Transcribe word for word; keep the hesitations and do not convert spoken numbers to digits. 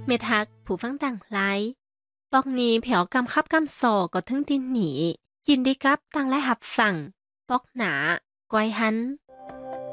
มทักผู้ฟังต่างหลายปอกนี้แผวกำคับกำซอก็ถึงตินหนียินดีกับต่างและหับฝั่งปอกหนาก้อยหัน